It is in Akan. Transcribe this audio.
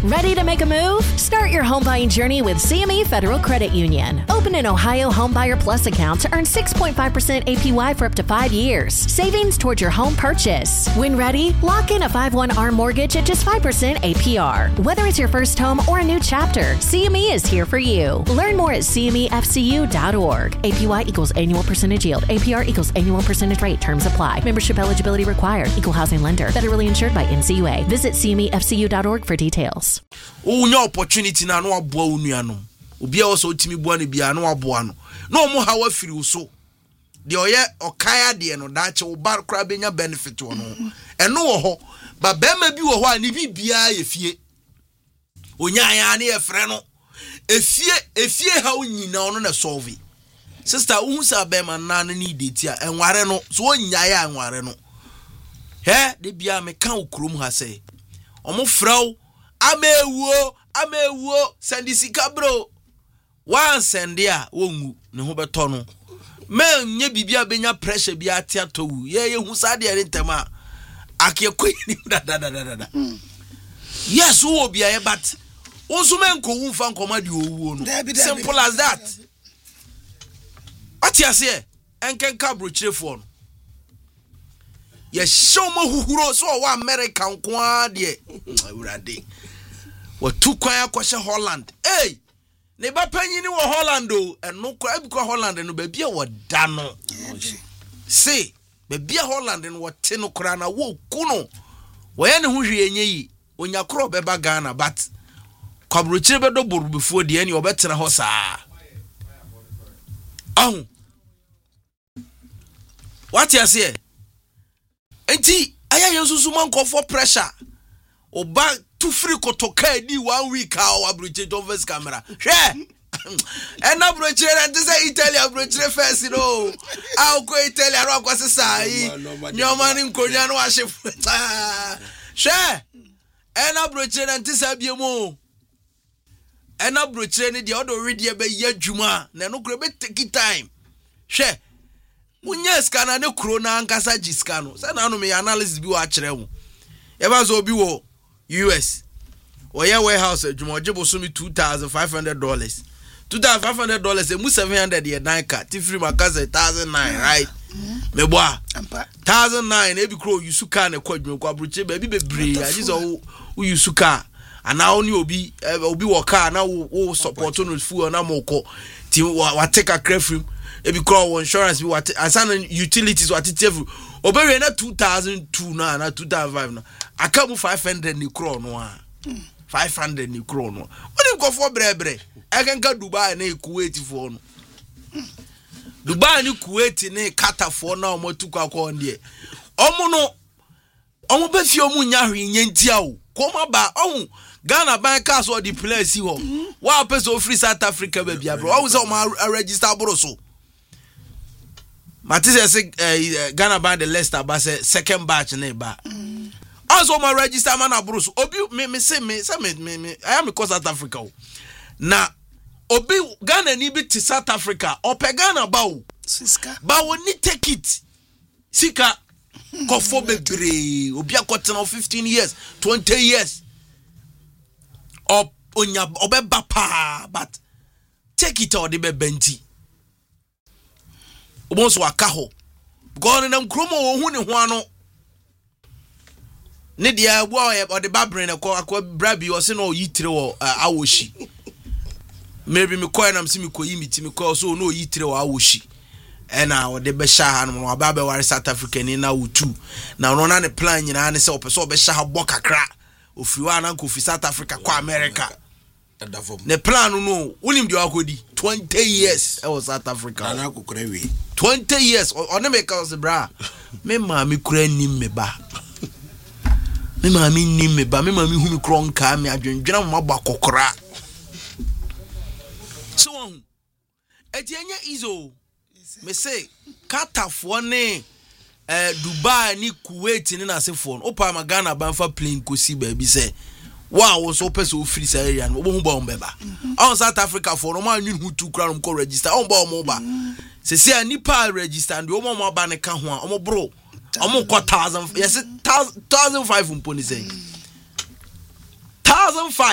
Ready to make a move? Start your home buying journey with CME Federal Credit Union. Open an Ohio Homebuyer Plus account to earn 6.5% APY for up to 5 years. Savings towards your home purchase. When ready, lock in a 5/1 ARM mortgage at just 5% APR. Whether it's your first home or a new chapter, CME is here for you. Learn more at CMEFCU.org. APY equals annual percentage yield. APR equals annual percentage rate. Terms apply. Membership eligibility required. Equal housing lender. Federally insured by NCUA. Visit CMEFCU.org for details. Unya opportunity na no aboa unuanom. Obi a wo so otimi boa ne bia no aboa no. No mo ha wa firi uso. De oye okaya de no da che wo bar kra benya benefit wo no. Eno wo ho. Ba bema bi wo ho a ne bibia ye fie. Onya ya ne ye frɛ no. Efie ha unyina no na solve. Sister wu sa bema na no ni date a enware no. So onya ya enware no. He de bia me kan okrom ha sei. Omo frɛw amewo sendi sika bro wan sendi a wongu ne ho beto no men nye bibia benya pressure bia atia towu ye hu sade ere ntema akekoi ni da yes wo bia ye but onso men ko wu fa nkoma de owu no simple as that atia se enken kabro chirefo no ye show mo huhuro so wa America nko ade urade wa tukwan akwahye Holland hey ne ba panyini wo Holland o eno kwa bikwa Holland no ba bia wo da no see ba bia Holland no wote no kra na wo ku no wo ye ne ho hwe enye yi onya kro beba Ghana but kwabrochire bedo borubefuo de ene obetena ho saa what you say enti aya yensusu manko for pressure oba to free kotoka di 1 week how abroche donvers camera hwe ena broche and say Italy abroche first no how ko Italy ro akwase sai nyoma ni nkonya no ahye hwe ena broche and say biemo ena broche ni de odo ready e be yadwuma na no kro be take time hwe Munya skana ne kuro na ankasa jiskano. Say na no me analysis bi wa kire wo. E ba zo bi wo US. Oya warehouse adwuma ojibo so mi $2,500. $2,500 e mu $700 ye dan ka. Tifri makaze $1,009 right? Me boa. $1,009 e bi kuro yusuka na kwadwuma kwa bruche ba bi bebre. Aji so wo yusuka. Ana oni obi wo car na wo support no fuel na moko. Ti wa take a crefrim. If you call insurance, we what assign utilities what it every obey na 2002 na 2005 na akamu 500 ni kro no 500 ni kro no what you go for brebre I can go Dubai na Kuwait for no Dubai ni Kuwait na Qatar for na omo tukwa ko ndie omo no omo be fi omo nya hwe nyantia o koma ba omo Ghana bank card so the place ho wa person free South Africa ba bia bro wa say omo register bro so Matisse say Ghana ban the Leicester but say second batch na ba. Also my register man abroad. Obi me I am because South Africa. Na obi Ghana ni bi to South Africa. Ope Ghana ba o. Siska. Ba we ni take it. Sika kofo bebre. Obi akotena 15 years, 20 years. Onya obeba pa but take it or the benti. Obonso wakaho because na nkromo wo hu ne ho ano ne dia bo o de babre ne akwa brabi o se no yitire wo awoshi maybe me koy na msi me koyi miti me koy so no yitire wo awoshi ena o de be sha ha no aba be ware South Africa ni na wutu na no na ne plan nyina ne se opeso be sha ha bo kakra ofriwa na nko fi South Africa kwa America ne plan no unim de akodi 20 years e was South Africa ana akukura we 20 years on make us bra me ma me kura nim me ba me ma me nim me ba me ma me hu me kron ka me adwendwena mo ba kokora so etienya izo me say katafo ne Dubai ni Kuwait ni na sefo no opa ma Ghana ban fa plane kosi ba bi say wow so person free say area no bo hu ba ombeba on South Africa for no man hu tu kra no ko register on ba o ba se se anipa register and o mo ba ne ka ho a o bro o mo ko 1000 yes 1005 mponi say 1005